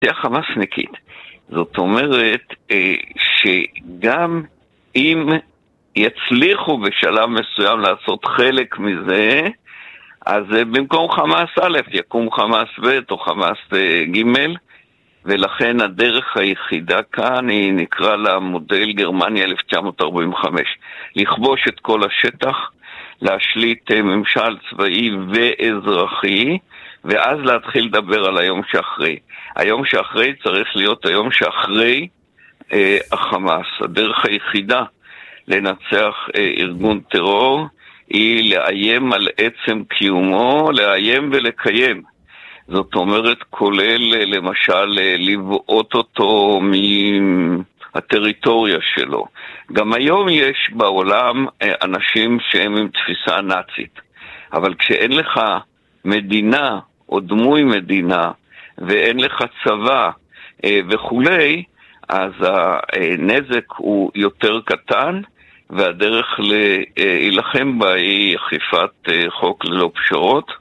חמאסניקית. זאת אומרת שגם אם יצליחו בשלב מסוים לעשות חלק מזה, אז במקום חמאס א' יקום חמאס ב' או חמאס ג', ולכן הדרך היחידה כאן היא נקרא לה מודל גרמניה 1945, לכבוש את כל השטח, להשליט ממשל צבאי ואזרחי, ואז להתחיל לדבר על היום שאחרי. היום שאחרי צריך להיות היום שאחרי החמאס. הדרך היחידה לנצח ארגון טרור היא לאיים על עצם קיומו, לאיים ולקיים. זאת אומרת, כולל למשל לבעוט אותו מהטריטוריה שלו. גם היום יש בעולם אנשים שהם עם תפיסה נאצית, אבל כשאין לך מדינה או דמוי מדינה ואין לך צבא וכולי, אז הנזק הוא יותר קטן, והדרך להילחם בה היא אכיפת חוק ללא פשרות,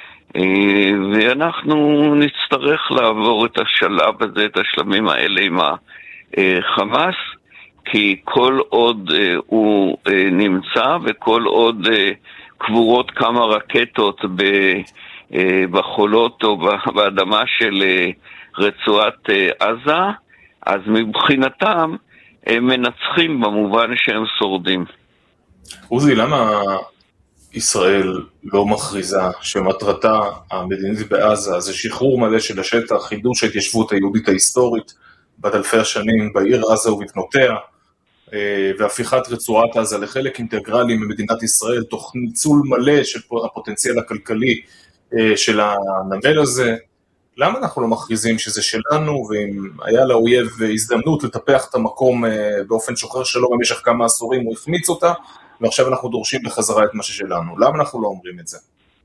ואנחנו נצטרך לעבור את השלב הזה, את השלבים האלה עם החמאס, כי כל עוד הוא נמצא וכל עוד קבורות כמה רקטות בחולות או באדמה של רצועת עזה, אז מבחינתם הם מנצחים במובן שהם שורדים. עוזי, למה ישראל לא מכריזה שמטרתה המדינית בעזה זה שחרור מלא של השטח, חידוש ההתיישבות היהודית ההיסטורית בת אלפי השנים בעיר עזה ובבנותיה, והפיכת רצועת עזה לחלק אינטגרלי ממדינת ישראל, תוך ניצול מלא של הפוטנציאל הכלכלי של הנמל הזה? למה אנחנו לא מכריזים שזה שלנו, ואם היה לאויב הזדמנות לטפח את המקום באופן שוחר שלו במשך כמה עשורים, הוא החמיץ אותה, ועכשיו אנחנו דורשים בחזרה את מה ששלנו? למה אנחנו לא אומרים את זה?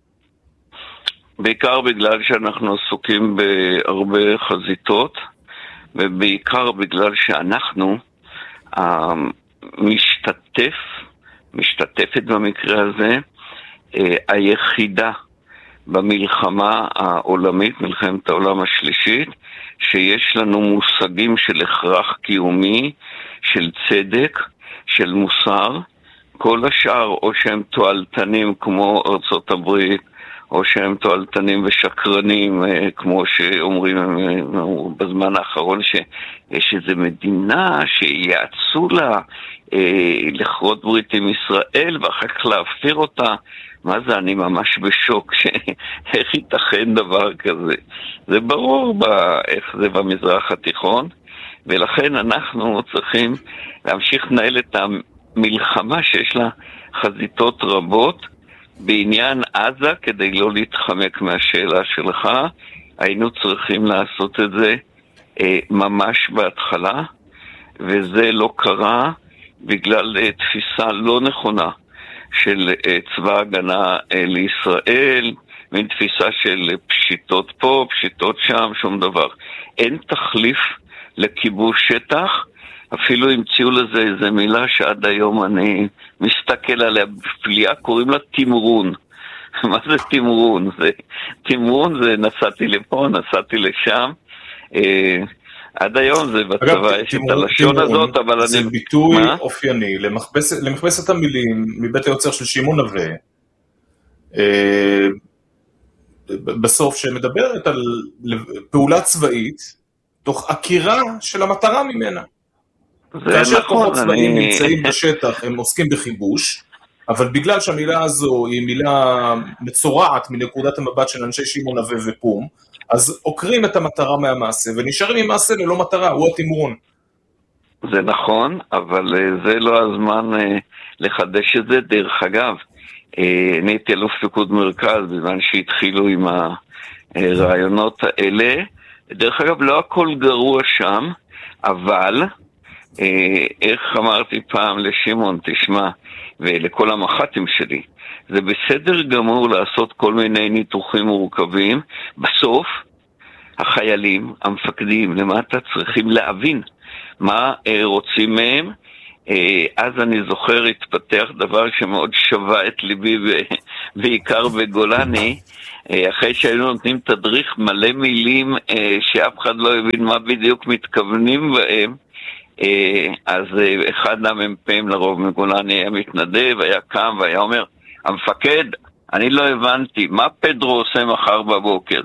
בעיקר בגלל שאנחנו עסוקים בהרבה חזיתות, ובעיקר בגלל שאנחנו משתתפת במקרה הזה, היחידה במלחמה העולמית, מלחמת העולם השלישית, שיש לנו מושגים של הכרח קיומי, של צדק, של מוסר. כל השאר או שהם תועלתנים כמו ארצות הברית, או שהם תועלתנים ושקרנים, כמו שאומרים בזמן האחרון, שיש איזו מדינה שיעצו לה לכרות ברית עם ישראל ואחר כך להפיר אותה. מה זה? אני ממש בשוק, איך ייתכן דבר כזה? זה ברור איך זה במזרח התיכון, ולכן אנחנו צריכים להמשיך לנהל את המלחמה שיש לה חזיתות רבות. בעניין עזה, כדי לא להתחמק מהשאלה שלך, היינו צריכים לעשות את זה ממש בהתחלה, וזה לא קרה בגלל תפיסה לא נכונה של צבא הגנה לישראל, מן תפיסה של פשיטות פה, פשיטות שם, שום דבר. אין תחליף לכיבוש שטח, אפילו המציאו לזה איזו מילה שעד היום אני מסתכל עליה בפליאה, קוראים לה תמרון. מה זה תמרון? תמרון זה נסעתי לפה, נסעתי לשם. עד היום זה בצבא, יש את הלשון הזאת, אבל אני... זה ביטוי אופייני למכבסת המילים מבית היוצר של שמעון נווה, בסוף שמדברת על פעולה צבאית, תוך עקירה של המטרה ממנה. כאשר כוחות צבאיים נמצאים בשטח, הם עוסקים בכיבוש, אבל בגלל שהמילה הזו היא מילה מצורעת מנקודת המבט של אנשי שמעון נווה ופום, אז עוקרים את המטרה מהמעשה, ונשארים עם מעשה ללא מטרה, הוא התמרון. זה נכון, אבל זה לא הזמן לחדש את זה. דרך אגב, אני הייתי אלוף פיקוד מרכז, בזמן שהתחילו עם הרעיונות האלה. דרך אגב, לא הכל גרוע שם, אבל איך אמרתי פעם לשמעון, תשמע, ולכל המח"טים שלי, זה בסדר גמור לעשות כל מיני ניתוחים מורכבים. בסוף החיילים, המפקדים, למטה צריכים להבין מה רוצים מהם, אז אני זוכר התפתח דבר שמאוד שווה את ליבי בעיקר בגולני, אחרי שהיינו נותנים תדריך מלא מילים שאף אחד לא הבין מה בדיוק מתכוונים בהם, אז אחד המ"פים לרוב מגולני היה מתנדב, היה קם והיה אומר, המפקד, אני לא הבנתי, מה פדרו עושה מחר בבוקר?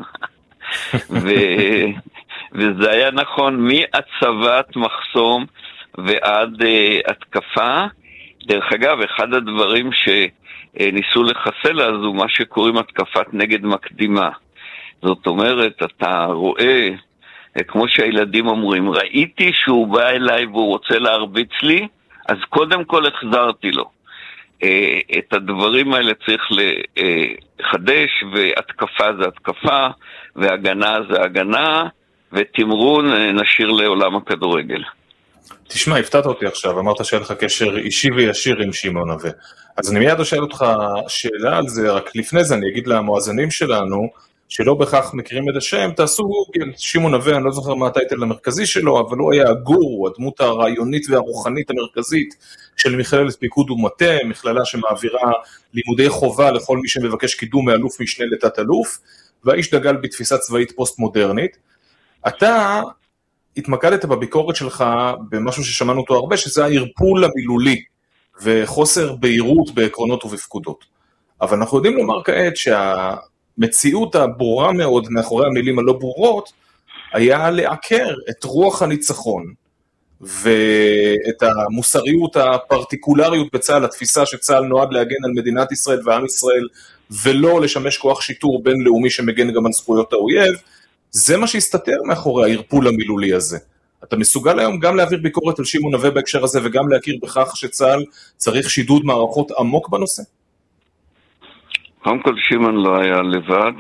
וזה היה נכון מהצבת מחסום ועד התקפה. דרך אגב, אחד הדברים שניסו לחסל אז הוא מה שקוראים התקפת נגד מקדימה. זאת אומרת, אתה רואה, כמו שהילדים אומרים, ראיתי שהוא בא אליי והוא רוצה להרביץ לי, אז קודם כל החזרתי לו. את הדברים האלה צריך לחדש, והתקפה זה התקפה, והגנה זה הגנה, ותמרון נשאיר לעולם הכדורגל. תשמע, הפתעת אותי עכשיו, אמרת שהיה לך קשר אישי וישיר עם שמעון נווה. אז אני מיד אשאל אותך שאלה על זה, רק לפני זה אני אגיד למואזנים שלנו, שלא בכך מכירים את השם, תעשו גוגל, שמעון נווה, אני לא זוכר מה הטייטל המרכזי שלו, אבל הוא היה הגור, הדמות הרעיונית והרוחנית המרכזית של מכללת פיקוד ומטה, מכללה שמעבירה לימודי חובה לכל מי שמבקש קידום מאלוף משנה לתת אלוף, והאיש דגל בתפיסה צבאית פוסט-מודרנית. אתה התמקדת בביקורת שלך במשהו ששמענו אותו הרבה, שזה הערפול המילולי וחוסר בהירות בעקרונות ובפקודות. אבל אנחנו יודעים לומר כעת שהמציאות הברורה מאוד מאחורי המילים הלא ברורות, היה לעקר את רוח הניצחון ואת המוסריות, הפרטיקולריות בצה"ל, התפיסה שצה"ל נועד להגן על מדינת ישראל ועם ישראל, ולא לשמש כוח שיטור בינלאומי שמגן גם על זכויות האויב. זה מה שהסתתר מאחורי הערפול המילולי הזה. אתה מסוגל היום גם להעביר ביקורת על שמעון נווה בהקשר הזה, וגם להכיר בכך שצה"ל צריך שידוד מערכות עמוק בנושא? קודם כל שמעון לא היה לבד,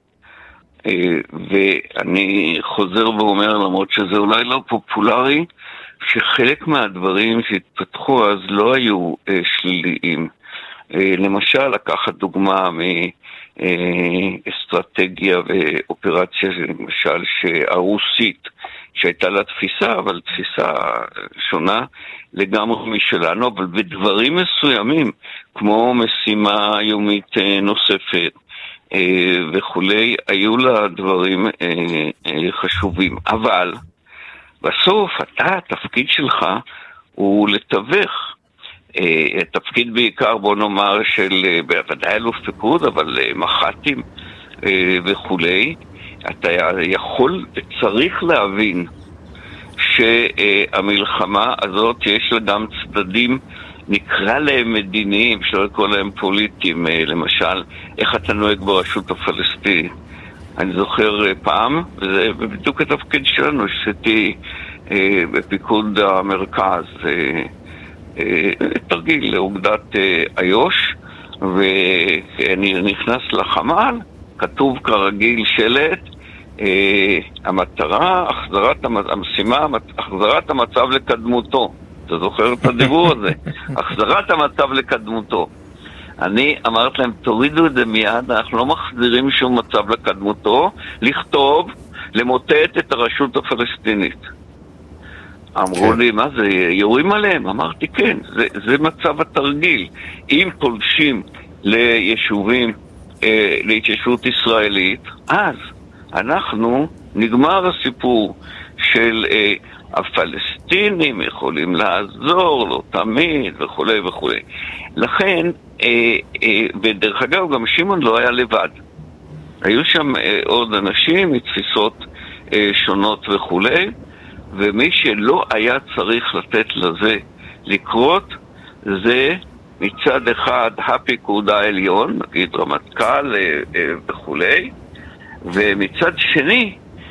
ואני חוזר ואומר, למרות שזה אולי לא פופולרי, שחלק מהדברים שהתפתחו אז לא היו שליליים. למשל, לקחת דוגמה מאסטרטגיה ואופרציה, למשל, הרוסית, שהייתה לה תפיסה, אבל תפיסה שונה לגמרי משלנו, אבל בדברים מסוימים, כמו משימה יומית נוספת וכולי, היו לה דברים חשובים. אבל בסוף, התפקיד שלך הוא לתווך. תפקיד בעיקר, בוא נאמר, של בוודאי אלוף פיקוד, אבל מח"טים וכולי. אתה יכול וצריך להבין שהמלחמה הזאת יש לה גם צדדים, נקרא להם מדיניים, שלא לקרוא להם פוליטיים. למשל, איך אתה נוהג ברשות הפלסטינית. אני זוכר פעם, וזה בדיוק התפקיד שלנו, שעשיתי בפיקוד המרכז, תרגיל לאוגדת איוש, ואני נכנס לחמ"ל, כתוב כרגיל שלט, המטרה, המשימה, החזרת המצב לקדמותו. אתה זוכר את הדיבור הזה? החזרת המצב לקדמותו. אני אמרת להם, תורידו את זה מיד, אנחנו לא מחזירים שום מצב לקדמותו, לכתוב, למוטט את הרשות הפלסטינית. אמרו לי, מה זה, יורים עליהם? אמרתי, כן, זה מצב התרגיל. אם פולשים ליישובים, להתיישבות ישראלית, אז אנחנו, נגמר הסיפור של הפלסטינים יכולים לעזור, לא תמיד, וכולי וכולי. לכן, ודרך אגב, גם שמעון לא היה לבד. היו שם עוד אנשים מתפיסות שונות וכולי, ומי שלא היה צריך לתת לזה לקרות, זה מצד אחד הפיקוד העליון, נגיד רמטכ"ל וכולי, ומצד שני,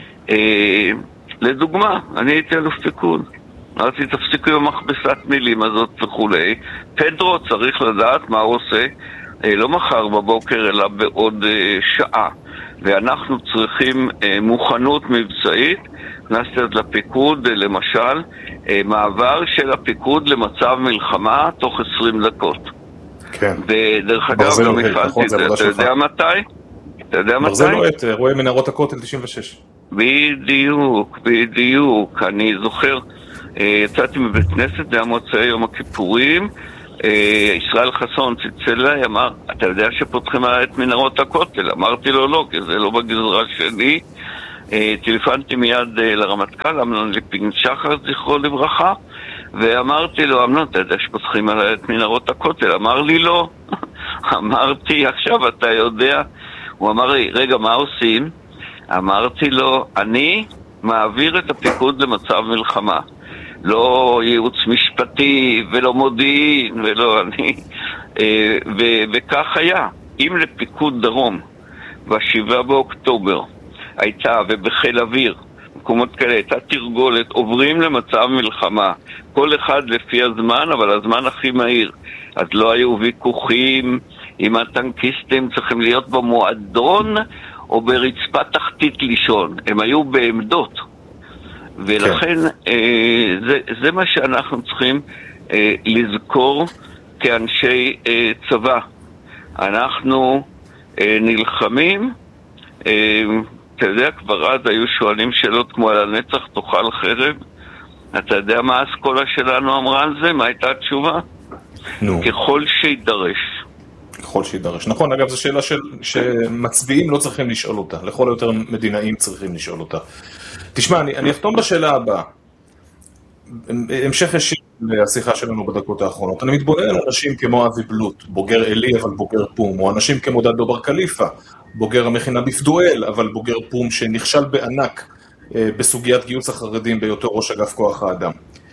לדוגמה, אני הייתי אלוף פיקוד, אמרתי תפסיקו עם המכבסת מילים הזאת וכולי, פדרו צריך לדעת מה הוא עושה, לא מחר בבוקר אלא בעוד שעה, ואנחנו צריכים מוכנות מבצעית. נכנסתי לפיקוד, למשל, מעבר של הפיקוד למצב מלחמה תוך 20 דקות. כן. ודרך אגב, גם הפעלתי את זה, אתה יודע מתי? אתה יודע מתי? ברזל לוהט, רואה מנהרות הכותל 96. בדיוק, בדיוק. אני זוכר יצאתי מבית כנסת, זה היה מוצאי יום הכיפורים, ישראל חסון צלצל אליי, אמר, אתה יודע שפותחים את מנהרות הכותל? אמרתי לו לא, כי זה לא בגזרה שלי. טלפנתי מיד לרמטכ"ל, אמנון ליפקין שחר, זכרו לברכה, ואמרתי לו, אמנון, אתה יודע שפותחים את מנהרות הכותל? אמר לי לא. אמרתי, עכשיו אתה יודע? הוא אמר לי, רגע, מה עושים? אמרתי לו, אני מעביר את הפיקוד למצב מלחמה. לא ייעוץ משפטי ולא מודיעין ולא אני. וכך היה. אם לפיקוד דרום ב7 באוקטובר הייתה, ובחיל אוויר, מקומות כאלה, הייתה תרגולת, עוברים למצב מלחמה, כל אחד לפי הזמן, אבל הזמן הכי מהיר. אז לא היו ויכוחים אם הטנקיסטים צריכים להיות במועדון או ברצפה תחתית לישון. הם היו בעמדות. ולכן זה מה שאנחנו צריכים לזכור כאנשי צבא. אנחנו נלחמים, אתה יודע, כבר אז היו שואלים שאלות כמו על הנצח תאכל חרב. אתה יודע מה האסכולה שלנו אמרה על זה? מה הייתה התשובה? ככל שידרש. ככל שידרש. נכון, אגב, זו שאלה שמצביעים לא צריכים לשאול אותה. לכל היותר מדינאים צריכים לשאול אותה. תשמע, אני אחתום בשאלה הבאה. המשך ישיר לשיחה שלנו בדקות האחרונות. אני מתבונן על אנשים כמו אבי בלוט, בוגר אלי אבל בוגר פום, או אנשים כמו דדו בר קליפה, בוגר המכינה בפדואל אבל בוגר פום, שנכשל בענק בסוגיית גיוס החרדים בהיותו ראש אגף כוח האדם.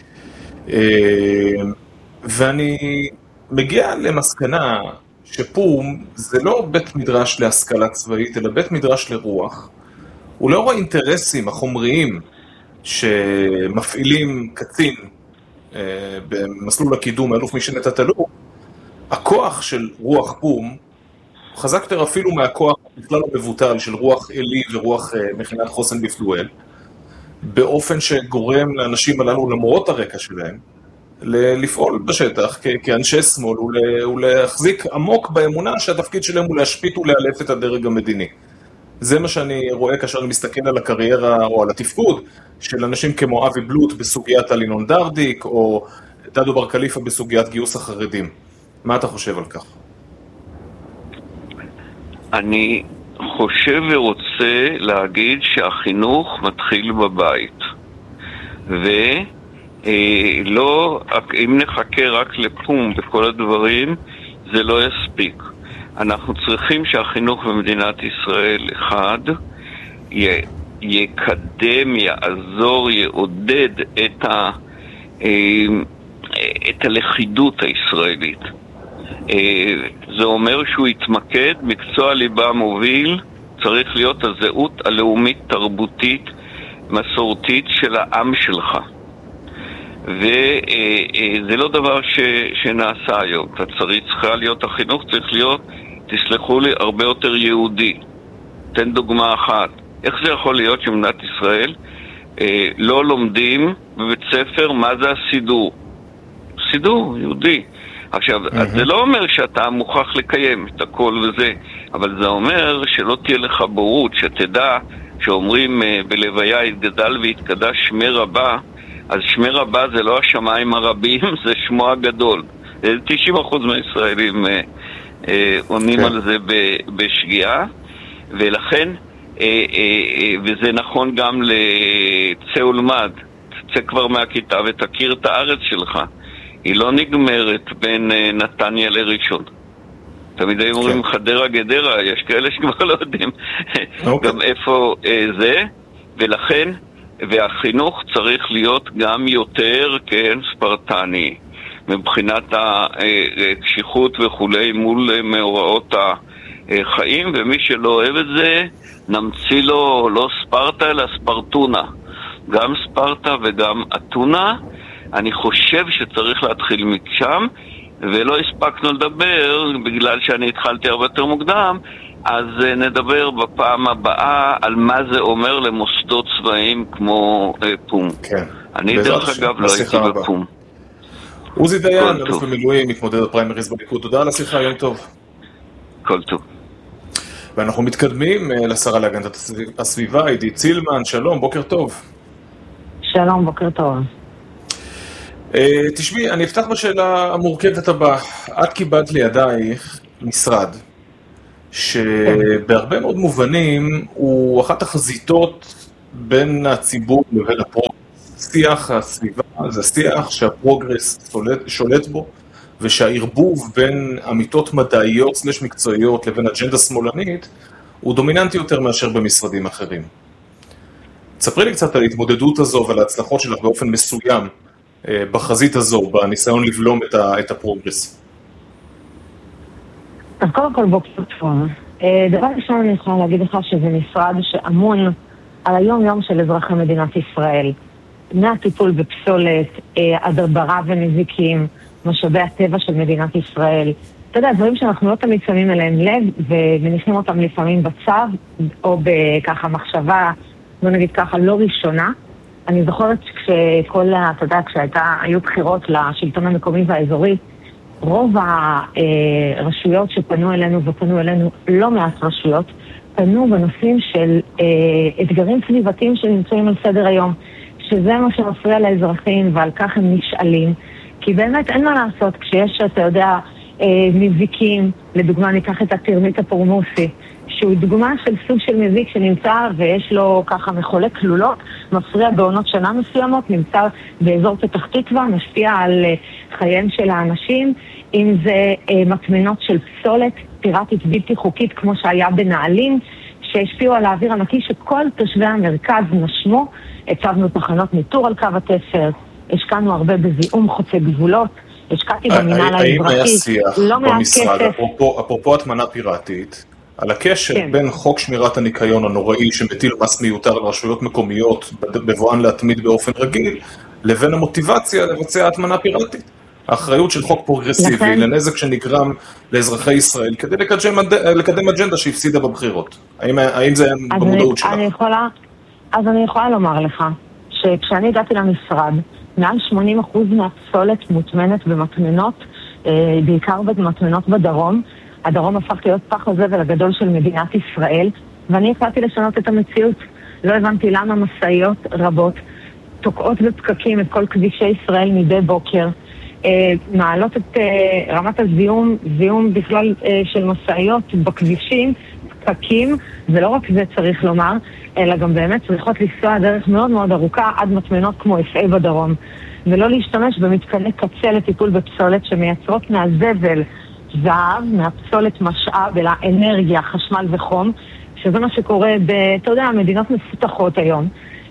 ואני מגיע למסקנה שפום זה לא בית מדרש להשכלה צבאית, אלא בית מדרש לרוח, ולאור האינטרסים החומריים שמפעילים קצין במסלול הקידום האלוף משנה תת-אלוף, הכוח של רוח פום חזק יותר אפילו מהכוח בכלל המבוטל של רוח אלי ורוח מכינת חוסן בפדואל, באופן שגורם לאנשים הללו למרות הרקע שלהם לפעול בשטח כאנשי שמאל ולהחזיק עמוק באמונה שהתפקיד שלהם הוא להשפיט ולאלף את הדרג המדיני. זה מה שאני רואה כאשר אני מסתכל על הקריירה או על התפקוד של אנשים כמו אבי בלוט בסוגיית אלינון דרדיק או דדו בר קליפה בסוגיית גיוס החרדים. מה אתה חושב על כך? אני חושב ורוצה להגיד שהחינוך מתחיל בבית. ולא, אם נחכה רק לפום וכל הדברים, זה לא יספיק. אנחנו צריכים שהחינוך במדינת ישראל, אחד, יקדם, יעזור, יעודד את הלכידות הישראלית. זה אומר שהוא יתמקד, מקצוע ליבה מוביל, צריך להיות הזהות הלאומית תרבותית מסורתית של העם שלך. וזה לא דבר שנעשה היום. צריכה להיות, החינוך צריך להיות, תסלחו לי, הרבה יותר יהודי. תן דוגמה אחת. איך זה יכול להיות שמדינת ישראל לא לומדים בבית ספר מה זה הסידור? סידור, יהודי. עכשיו, זה לא אומר שאתה מוכרח לקיים את הכל וזה, אבל זה אומר שלא תהיה לך בורות, שתדע שאומרים בלוויה התגדל והתקדש שמי רבה, אז שמי רבה זה לא השמיים הרבים, זה שמו הגדול. 90% מהישראלים עונים על זה בשגיאה, ולכן, וזה נכון גם לצא ולמד, תצא כבר מהכיתה ותכיר את הארץ שלך. היא לא נגמרת בין נתניה לראשון. תמיד היו אומרים חדרה גדרה, יש כאלה שכבר לא יודעים גם איפה זה, ולכן, והחינוך צריך להיות גם יותר, כן, ספרטני, מבחינת הקשיחות וכולי מול מאורעות החיים, ומי שלא אוהב את זה, נמציא לו לא ספרטה אלא ספרטונה. גם ספרטה וגם אתונה. אני חושב שצריך להתחיל משם, ולא הספקנו לדבר, בגלל שאני התחלתי הרבה יותר מוקדם, אז נדבר בפעם הבאה על מה זה אומר למוסדות צבאיים כמו פום. כן. אני דרך אגב לא הייתי בפום. עוזי דיין, אלוף במילואים, מתמודד הפריימריז בליכוד. תודה על השיחה, יום טוב. כל טוב. ואנחנו מתקדמים לשרה להגנת הסביבה, עידית צילמן, שלום, בוקר טוב. שלום, בוקר טוב. תשמעי, אני אפתח בשאלה המורכבת הבאה. את קיבלת לידייך משרד, שבהרבה מאוד מובנים הוא אחת החזיתות בין הציבור לבין הפרוגרס. שיח הסביבה זה שיח שהפרוגרס שולט בו, ושהערבוב בין אמיתות מדעיות סלש מקצועיות לבין אג'נדה שמאלנית הוא דומיננטי יותר מאשר במשרדים אחרים. תספרי לי קצת על ההתמודדות הזו ועל ההצלחות שלך באופן מסוים בחזית הזו, בניסיון לבלום את הפרוגרס. אז קודם כל בוקר טוב. דבר ראשון אני יכולה להגיד לך שזה משרד שאמון על היום-יום של אזרחי מדינת ישראל. מהטיפול בפסולת, הדברה ונזיקים, משאבי הטבע של מדינת ישראל. אתה יודע, דברים שאנחנו לא תמיד שמים אליהם לב ומניחים אותם לפעמים בצו או בככה מחשבה, בוא נגיד ככה, לא ראשונה. אני זוכרת כשהיו בחירות לשלטון המקומי והאזורי, רוב הרשויות שפנו אלינו, ופנו אלינו לא מעט רשויות, פנו בנושאים של אתגרים סביבתיים שנמצאים על סדר היום, שזה מה שמפריע לאזרחים, ועל כך הם נשאלים. כי באמת אין מה לעשות כשיש, אתה יודע, מזיקים, לדוגמה ניקח את הטרמית הפורמוסי, שהוא דוגמה של סוג של מזיק שנמצא ויש לו ככה מחולק כלולות, מפריע בעונות שנה מסוימות, נמצא באזור פתח תקווה, משפיע על חייהם של האנשים, אם זה מטמנות של פסולת פיראטית בלתי חוקית כמו שהיה בנעלים, שהשפיעו על האוויר הנקי שכל תושבי המרכז נשמו. הצבנו תחנות ניטור על קו התפר, השקענו הרבה בזיהום חוצה גבולות, השקעתי במינהל האזרחי, האם היה שיח במשרד, אפרופו הטמנה פיראטית, על הקשר בין חוק שמירת הניקיון הנוראי שמטיל מס מיותר על רשויות מקומיות בבואן להתמיד באופן רגיל, לבין המוטיבציה לבצע הטמנה פיראטית? האחריות של חוק פרוגרסיבי לנזק שנגרם לאזרחי ישראל כדי לקדם אג'נדה שהפסידה בבחירות. האם זה במודעות שלך? אז אני יכולה לומר לך שכשאני הגעתי למשרד, מעל 80% מהפסולת מוטמנת במטמנות, בעיקר במטמנות בדרום. הדרום הפך להיות פח הזבל הגדול של מדינת ישראל, ואני החלטתי לשנות את המציאות. לא הבנתי למה משאיות רבות תוקעות בפקקים את כל כבישי ישראל מדי בוקר, מעלות את רמת הזיהום, זיהום בכלל של משאיות בכבישים, פקקים, ולא רק זה צריך לומר, אלא גם באמת צריכות לנסוע דרך מאוד מאוד ארוכה עד מטמנות כמו FA בדרום, ולא להשתמש במתקני קצה לטיפול בפסולת שמייצרות מהזבל זהב, מהפסולת משאב, אלא אנרגיה, חשמל וחום, שזה מה שקורה אתה יודע, מדינות מפותחות היום.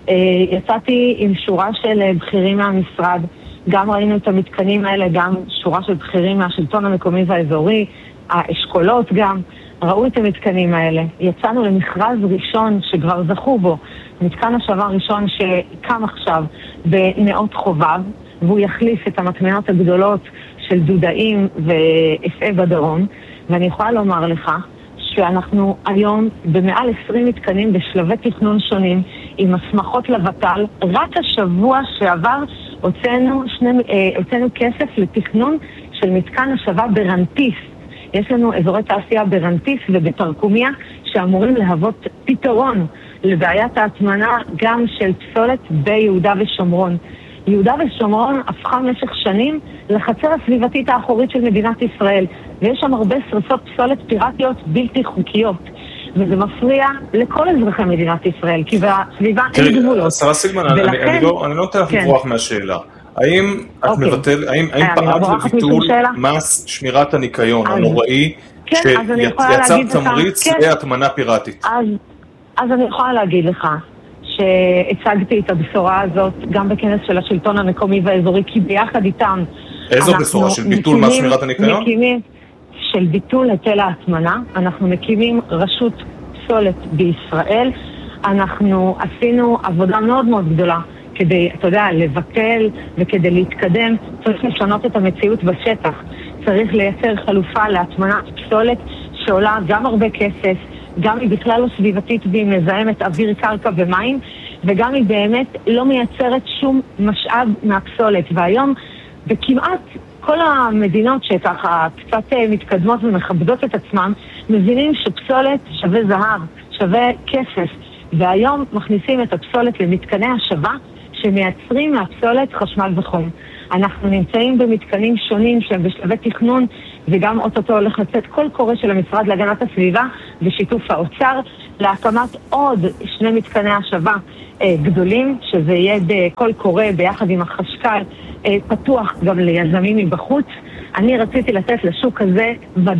יצאתי עם שורה של בכירים מהמשרד, גם ראינו את המתקנים האלה, גם שורה של בכירים מהשלטון המקומי והאזורי, האשכולות גם, ראו את המתקנים האלה. יצאנו למכרז ראשון שכבר זכו בו, מתקן השבה ראשון שקם עכשיו בנאות חובב, והוא יחליף את המטמנות הגדולות של דודאים ו-FA בדרום, ואני יכולה לומר לך שאנחנו היום במעל 20 מתקנים בשלבי תכנון שונים, עם הסמכות לבטל. רק השבוע שעבר הוצאנו כסף לתכנון של מתקן השבה ברנטיס. יש לנו אזורי תעשייה ברנטיס ובתרקומיה שאמורים להוות פתרון לבעיית ההטמנה גם של פסולת ביהודה ושומרון. יהודה ושומרון הפכה במשך שנים לחצר הסביבתית האחורית של מדינת ישראל, ויש שם הרבה שרפות פסולת פיראטיות בלתי חוקיות, וזה מפריע לכל אזרחי מדינת ישראל, כי בסביבה אין גבולות. שרה סילמן, אני לא נותן לך לברוח מהשאלה. האם פעלת לביטול מס שמירת הניקיון הנוראי שיצר תמריץ להטמנה פיראטית? אז אני יכולה להגיד לך שהצגתי את הבשורה הזאת גם בכנס של השלטון המקומי והאזורי, כי ביחד איתם איזו בשורה? של ביטול מס שמירת הניקיון? של ביטול היטל ההטמנה. אנחנו מקימים רשות פסולת בישראל. אנחנו עשינו עבודה מאוד מאוד גדולה כדי, אתה יודע, לבטל וכדי להתקדם. צריך לשנות את המציאות בשטח. צריך לייצר חלופה להטמנת פסולת שעולה גם הרבה כסף, גם היא בכלל לא סביבתית והיא מזהמת אוויר, קרקע ומים, וגם היא באמת לא מייצרת שום משאב מהפסולת. והיום בכמעט כל המדינות שככה קצת מתקדמות ומכבדות את עצמם, מבינים שפסולת שווה זהב, שווה כסף. והיום מכניסים את הפסולת למתקני השבה שמייצרים מהפסולת חשמל וחום. אנחנו נמצאים במתקנים שונים שהם בשלבי תכנון, וגם אוטוטו הולך לצאת קול קורא של המשרד להגנת הסביבה בשיתוף האוצר להקמת עוד 2 מתקני השבה גדולים, שזה יהיה בקול קורא ביחד עם החשכ"ל, פתוח גם ליזמים מבחוץ. אני רציתי לתת לשוק הזה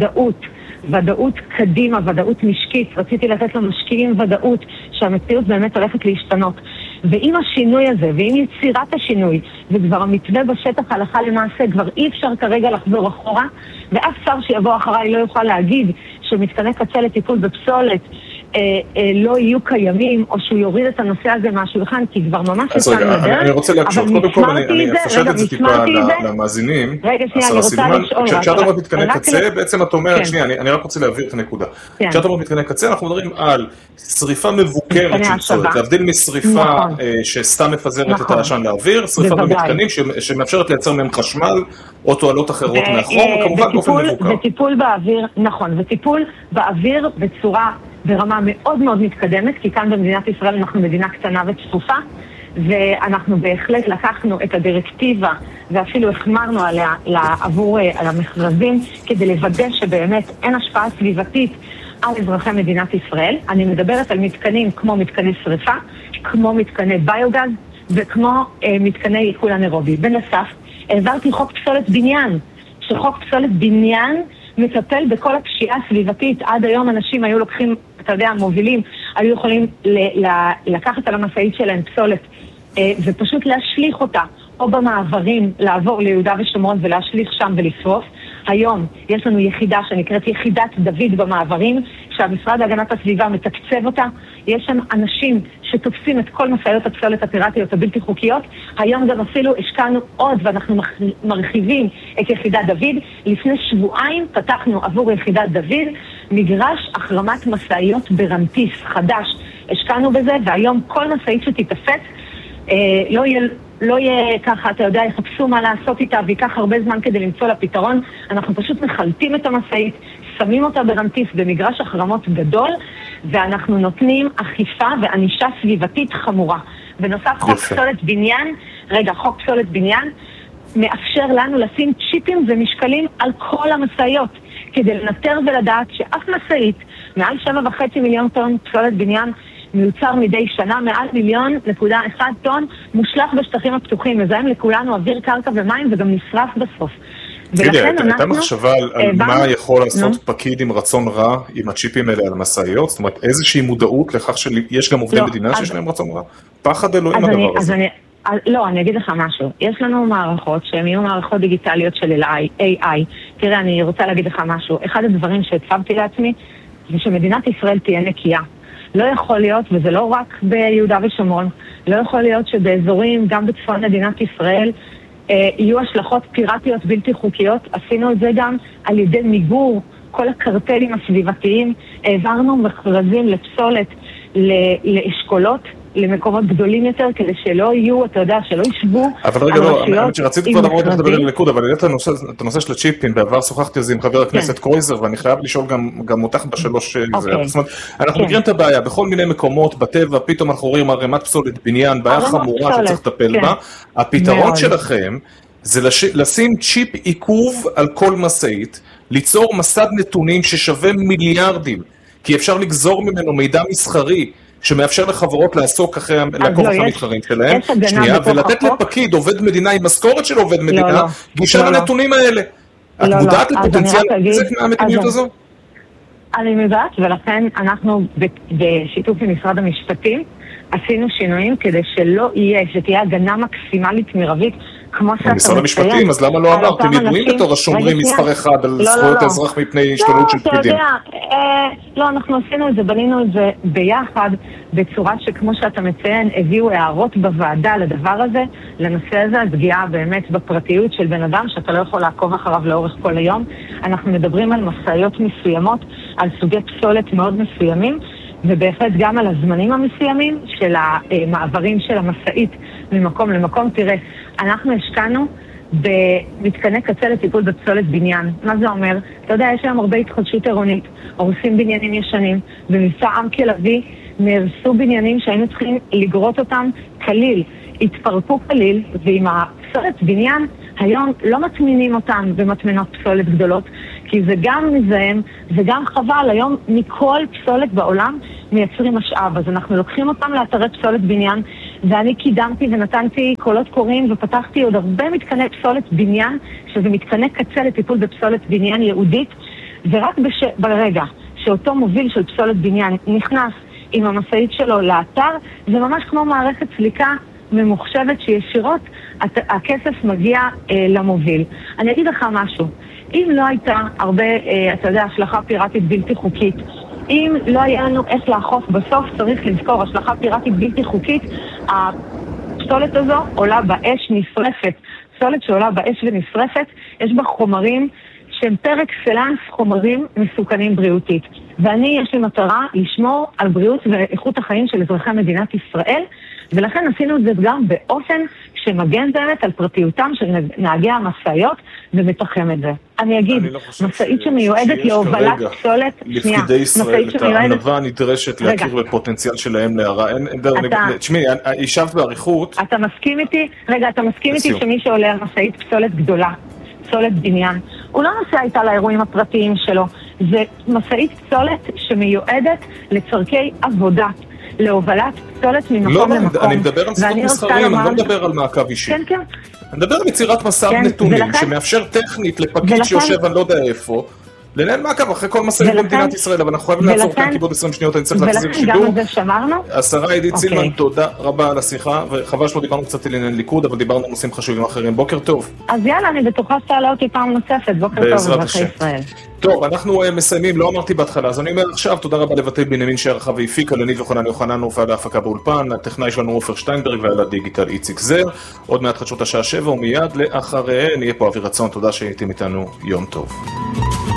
ודאות קדימה, ודאות משקית, רציתי לתת למשקיעים ודאות שהמציאות באמת הולכת להשתנות. ועם השינוי הזה, ועם יצירת השינוי, וכבר המתווה בשטח הלכה למעשה, כבר אי אפשר כרגע לחזור אחורה, ואף שר שיבוא אחריי לא יוכל להגיד שמתקני קצה לטיפול בפסולת לא יהיו קיימים, או שהוא יוריד את הנושא הזה מהשולחן, כי כבר ממש אז רגע, אני רוצה להקשות, קודם כל אני אפשט את זה טיפה למאזינים. רגע, שנייה, אני רוצה לשאול. כשאת אומרת מתקני קצה, בעצם את אומרת, שנייה, אני רק רוצה להעביר את הנקודה. כשאת אומרת מתקני קצה, אנחנו מדברים על שריפה מבוקרת של פסולת, להבדיל משריפה שסתם מפזרת את העשן לאוויר, שריפה במתקנים שמאפשרת לייצר מהם חשמל, או תועלות אחרות מאחור, וכמובן באופן מבוקר. וטיפול באוויר, נכון, וטיפול באוויר בצורה ברמה מאוד מאוד מתקדמת, כי כאן במדינת ישראל אנחנו מדינה קטנה וצפופה, ואנחנו בהחלט לקחנו את הדירקטיבה ואפילו החמרנו עליה עבור המכרזים, כדי לוודא שבאמת אין השפעה סביבתית על אזרחי מדינת ישראל. אני מדברת על מתקנים כמו מתקני שריפה, כמו מתקני ביוגז וכמו מתקני עיכול אנאירובי. בנוסף, העברתי חוק פסולת בניין, שחוק פסולת בניין מטפל בכל הפשיעה הסביבתית. עד היום אנשים היו לוקחים, אתה יודע, מובילים, היו יכולים לקחת על המשאית שלהם פסולת ופשוט להשליך אותה, או במעברים, לעבור ליהודה ושומרון ולהשליך שם ולשרוף. היום יש לנו יחידה שנקראת יחידת דוד במעברים, שהמשרד להגנת הסביבה מתקצב אותה. יש שם אנשים שתופסים את כל משאיות הפסולת הפיראטיות הבלתי חוקיות. היום גם אפילו השקענו עוד, ואנחנו מרחיבים את יחידת דוד. לפני שבועיים פתחנו עבור יחידת דוד מגרש החרמת משאיות ברנטיס חדש. השקענו בזה, והיום כל משאית שתתפס לא יהיה ככה, אתה יודע, יחפשו מה לעשות איתה ויקח הרבה זמן כדי למצוא לה פתרון. אנחנו פשוט מחלטים את המשאית, שמים אותה ברנטיס במגרש החרמות גדול, ואנחנו נותנים אכיפה וענישה סביבתית חמורה. בנוסף, חוק פסולת בניין, חוק פסולת בניין מאפשר לנו לשים צ'יפים ומשקלים על כל המשאיות, כדי לנטר ולדעת שאף משאית מעל 7.5 מיליון טון פסולת בניין מיוצר מדי שנה, מעל 1.1 טון מושלך בשטחים הפתוחים, מזהם לכולנו אוויר, קרקע ומים, וגם נשרף בסוף. תגידי, הייתה מחשבה על מה יכול לעשות פקיד עם רצון רע עם הצ'יפים האלה על מסעיות? זאת אומרת, איזושהי מודעות לכך שיש גם עובדי מדינה שיש להם רצון רע? פחד אלוהים הדבר הזה. לא, אני אגיד לך משהו. יש לנו מערכות שהן יהיו מערכות דיגיטליות של AI. תראה, אני רוצה להגיד לך משהו. אחד הדברים שהצבתי לעצמי זה שמדינת ישראל תהיה נקייה. לא יכול להיות, וזה לא רק ביהודה ושומרון, לא יכול להיות שבאזורים, גם בצפון מדינת ישראל, יהיו השלכות פיראטיות בלתי חוקיות. עשינו את זה גם על ידי מיגור כל הקרטלים הסביבתיים. העברנו מכרזים לפסולת, לאשכולות, למקומות גדולים יותר, כדי שלא יהיו, אתה יודע, שלא ישבו. אבל רגע, לא, האמת שרציתי כבר למרות לדבר על ליכוד, אבל העלית את הנושא של הצ'יפים, בעבר שוחחתי על זה עם חבר הכנסת קרויזר, ואני חייב לשאול גם אותך בשלוש זה. זאת אומרת, אנחנו מכירים את הבעיה, בכל מיני מקומות, בטבע, פתאום אנחנו רואים ערימת פסולת בניין, בעיה חמורה שצריך לטפל בה. הפתרון שלכם זה לשים צ'יפ עיכוב על כל משאית, ליצור מסד נתונים ששווה מיליארדים, כי אפשר לגזור ממנו מידע מסחרי, שמאפשר לחברות לעסוק אחרי המתחרים שלהם, שנייה, ולתת לפקיד, עובד מדינה, עם משכורת של עובד מדינה, גישה לנתונים האלה. את מודעת לפוטנציאל נזק מהמדיניות הזו? אני מודעת, ולכן אנחנו בשיתוף עם משרד המשפטים, עשינו שינויים כדי שלא יהיה, שתהיה הגנה מקסימלית מרבית, כמו שאתה מציין. משרד המשפטים, אז למה לא אמרתם ידועים בתור השומרים מספר אחד על זכויות האזרח מפני השתוללות של פקידים? לא, אנחנו עשינו את זה, בנינו את זה ביחד, בצורה שכמו שאתה מציין, הביאו הערות בוועדה לדבר הזה, לנושא הזה, הפגיעה באמת בפרטיות של בן אדם, שאתה לא יכול לעקוב אחריו לאורך כל היום. אנחנו מדברים על משאיות מסוימות, על סוגי פסולת מאוד מסוימים, ובהחלט גם על הזמנים המסוימים של המעברים של המשאית ממקום למקום. תראה, אנחנו השקענו במתקני קצה לטיפול בפסולת בניין. מה זה אומר? אתה יודע, יש להם הרבה התחדשות עירונית, הורסים בניינים ישנים, במבצע עם כלבי נהרסו בניינים שהיינו צריכים לגרות אותם כליל, התפרקו כליל, ועם הפסולת בניין היום לא מטמינים אותן במטמנות פסולת גדולות, כי זה גם מזהם וגם חבל. היום מכל פסולת בעולם מייצרים משאב, אז אנחנו לוקחים אותם לאתרי פסולת בניין, ואני קידמתי ונתנתי קולות קוראים ופתחתי עוד הרבה מתקני פסולת בניין, שזה מתקני קצה לטיפול בפסולת בניין יהודית, ורק ברגע שאותו מוביל של פסולת בניין נכנס עם המשאית שלו לאתר, זה ממש כמו מערכת סליקה ממוחשבת שישירות הכסף מגיע למוביל. אני אגיד לך משהו, אם לא הייתה הרבה, אתה יודע, השלכה פיראטית בלתי חוקית, אם לא היה לנו איך לאכוף, בסוף צריך לזכור, השלכה פיראטית בלתי חוקית, הפסולת הזו עולה באש נשרפת. פסולת שעולה באש ונשרפת, יש בה חומרים שהם פר אקסלנס חומרים מסוכנים בריאותית. ואני, יש לי מטרה לשמור על בריאות ואיכות החיים של אזרחי מדינת ישראל, ולכן עשינו את זה גם באופן שמגן באמת על פרטיותם של נהגי המשאיות ומתחם את זה. אני אגיד, משאית שמיועדת להובלת פסולת, לפקידי ישראל, את הענווה הנדרשת להכיר בפוטנציאל שלהם להרע. תשמעי, ישבת בעריכות. אתה מסכים איתי? רגע, אתה מסכים איתי שמי שעולה על משאית פסולת גדולה, פסולת בניין, הוא לא נוסע איתה לאירועים הפרטיים שלו. זה משאית פסולת שמיועדת לצורכי עבודה, להובלת פסולת ממקום למקום. אני מדבר על סטות מסחריים, אני לא מדבר על מעקב אישי. כן, כן. אני מדבר על יצירת מסד נתונים שמאפשר טכנית לפקיד שיושב אני לא יודע איפה, לנהל מעקב אחרי כל משאית במדינת ישראל, אבל אנחנו חייבים לעצור כאן כיבוד 20 שניות, אני צריך להחזיר שידור. ולכן גם על זה שמרנו. השרה עידית סילמן, תודה רבה על השיחה, וחבל שלא דיברנו קצת על עניין ליכוד, אבל דיברנו על נושאים חשובים אחרים. בוקר טוב. אז יאללה, אני בטוחה שתעלה אותי פעם נוספת. בוקר טוב, אזרחי ישראל. טוב, אנחנו מסיימים, לא אמרתי בהתחלה, אז אני אומר עכשיו, תודה רבה לבתי בנימין שערכה והפיקה, לניב יוחנן יוחננוב ועל ההפקה באולפן, הטכנאי שלנו עופר שטיינברג ועל הדיגיטל איציק זר, עוד מעט חדשות השעה 7 ומיד לאחריהן, נהיה פה אבי רצון, תודה שהייתם איתנו, יום טוב.